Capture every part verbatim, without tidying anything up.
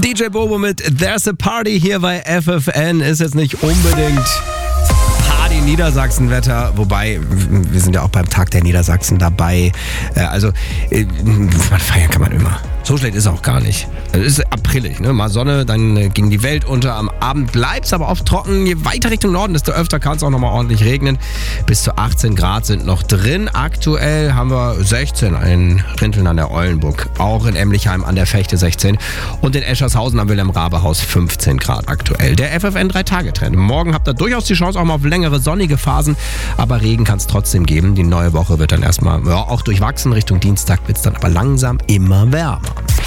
D J Bobo mit There's a Party hier bei F F N. Ist jetzt nicht unbedingt Party-Niedersachsen-Wetter, wobei wir sind ja auch beim Tag der Niedersachsen dabei. Also man feiern kann man immer. So schlecht ist es auch gar nicht. Es ist aprilig, ne? Mal Sonne, dann ging die Welt unter. Am Abend bleibt es aber oft trocken. Je weiter Richtung Norden, desto öfter kann es auch nochmal ordentlich regnen. Bis zu achtzehn Grad sind noch drin. Aktuell haben wir sechzehn in Rinteln an der Eulenburg. Auch in Emlichheim an der Fechte sechzehn. Und in Eschershausen am Wilhelm-Rabe-Haus fünfzehn Grad aktuell. Der F F N drei Tage Trend. Morgen habt ihr durchaus die Chance auch mal auf längere sonnige Phasen. Aber Regen kann es trotzdem geben. Die neue Woche wird dann erstmal ja, auch durchwachsen. Richtung Dienstag wird es dann aber langsam immer wärmer.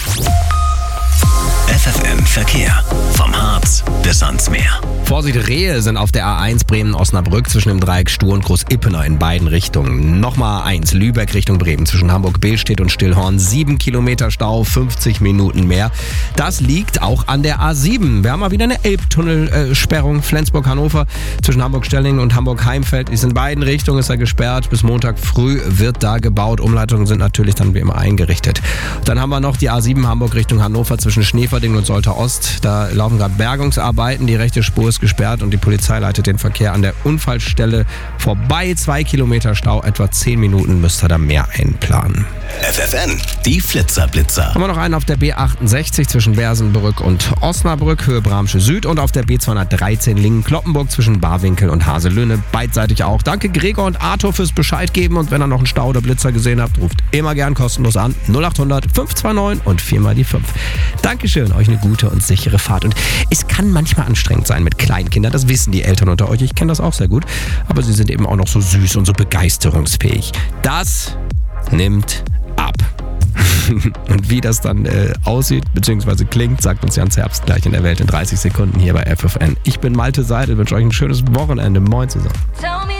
F F M Verkehr. Vom Harz bis ans Meer. Vorsicht, Rehe sind auf der A eins Bremen-Osnabrück zwischen dem Dreieck Stur und Groß-Ippener in beiden Richtungen. Nochmal eins, Lübeck Richtung Bremen zwischen Hamburg-Behlstedt und Stillhorn. sieben Kilometer Stau, fünfzig Minuten mehr. Das liegt auch an der A sieben. Wir haben mal wieder eine Elbtunnelsperrung. Flensburg-Hannover zwischen Hamburg-Stellingen und Hamburg-Heimfeld ist in beiden Richtungen ist er gesperrt. Bis Montag früh wird da gebaut. Umleitungen sind natürlich dann wie immer eingerichtet. Dann haben wir noch die A sieben Hamburg Richtung Hannover zwischen Schneeverding und Soltau Ost. Da laufen gerade Bergungsarbeiten. Die rechte Spur ist gesperrt und die Polizei leitet den Verkehr an der Unfallstelle vorbei. Zwei Kilometer Stau, etwa zehn Minuten müsst ihr da mehr einplanen. F F N, die Flitzerblitzer. Haben wir noch einen auf der B achtundsechzig zwischen Bersenbrück und Osnabrück, Höhe Bramsche Süd und auf der B zweihundertdreizehn Lingen-Kloppenburg zwischen Barwinkel und Haselünne. Beidseitig auch. Danke Gregor und Arthur fürs Bescheid geben und wenn ihr noch einen Stau oder Blitzer gesehen habt, ruft immer gern kostenlos an. null acht hundert fünf zwei neun und viermal die fünf. Dankeschön, euch eine gute und sichere Fahrt. Und es kann manchmal anstrengend sein mit Kleinkindern, das wissen die Eltern unter euch. Ich kenne das auch sehr gut, aber sie sind eben auch noch so süß und so begeisterungsfähig. Das nimmt ab. Und wie das dann äh, aussieht bzw. klingt, sagt uns Jans Herbst gleich in der Welt in dreißig Sekunden hier bei F F N. Ich bin Malte Seidel, wünsche euch ein schönes Wochenende. Moin zusammen.